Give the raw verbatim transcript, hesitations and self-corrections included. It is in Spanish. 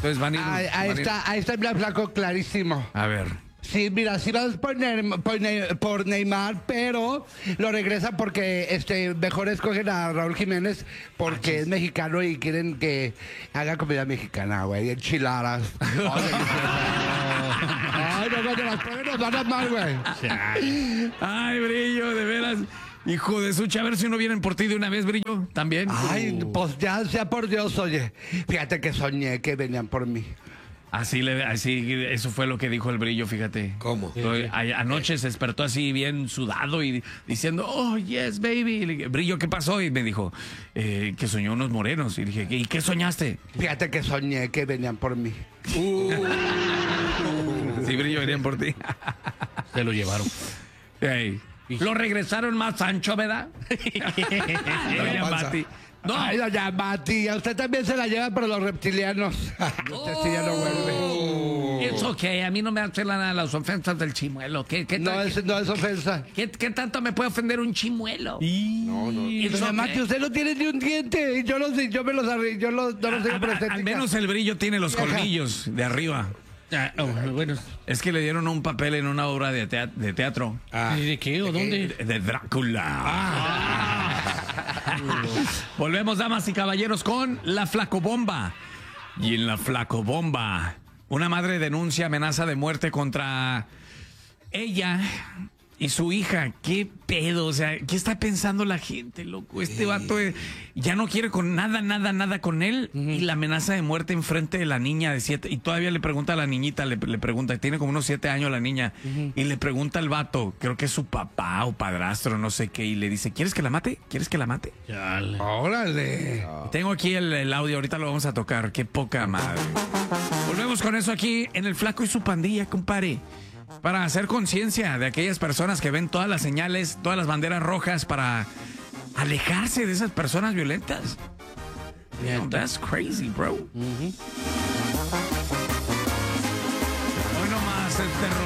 Entonces van a ir... Ahí, ahí van a ir- está, ahí está el flaco clarísimo. A ver. Sí, mira, sí vas por, Neym- por, Ney- por Neymar, pero lo regresan porque este mejor escogen a Raúl Jiménez porque es mexicano y quieren que haga comida mexicana, güey, enchiladas. Ay, no, cuando las prueben nos van a mal, güey. Ay, Brillo, de veras. Hijo de sucha, a ver si no vienen por ti de una vez, Brillo, también. Ay, pues ya sea por Dios, oye. Fíjate que soñé que venían por mí. Así, le, así, eso fue lo que dijo el Brillo, fíjate. ¿Cómo? Lo- a- Anoche se despertó así bien sudado y diciendo, oh, yes, baby. Y le dije, Brillo, ¿qué pasó? Y me dijo, eh, que soñó unos morenos. Y dije, ¿y qué soñaste? Fíjate que soñé que venían por mí. Sí, Brillo, venían por ti. Se lo llevaron. Ey, lo regresaron más ancho, ¿verdad? Doña panza. Mati. No, Ay, doña Mati, a usted también se la lleva por los reptilianos. Usted sí ya no vuelve. es ok, a mí no me hacen nada las ofensas del chimuelo. ¿Qué, qué, No tal- es, no es ofensa. ¿Qué, qué tanto me puede ofender un chimuelo? No, no. It's Doña okay. Mati, usted no tiene ni un diente. Y yo, los, yo me los arreglo, yo los, no los tengo por A- a- estética. al menos el Brillo tiene los Vieja. colmillos de arriba. Ah, oh, bueno. Es que le dieron un papel en una obra de, tea- de teatro. Ah. ¿Y de qué o dónde? De, de Drácula. Volvemos, damas y caballeros, con la flacobomba. Y en la flacobomba, una madre denuncia amenaza de muerte contra ella y su hija. ¿Qué pedo? O sea, ¿qué está pensando la gente, loco? Este vato eh, ya no quiere con nada, nada, nada con él. Y la amenaza de muerte enfrente de la niña de siete. Y todavía le pregunta a la niñita, le, le pregunta, tiene como unos siete años la niña. Y le pregunta al vato, creo que es su papá o padrastro, no sé qué. Y le dice, ¿quieres que la mate? ¿Quieres que la mate? Chale. Órale. Tengo aquí el, el audio, ahorita lo vamos a tocar. Qué poca madre. Volvemos con eso aquí en El Flaco y su pandilla, compadre. Para hacer conciencia de aquellas personas que ven todas las señales, todas las banderas rojas, para alejarse de esas personas violentas. You know, that's crazy, bro. Hoy nomás el terror.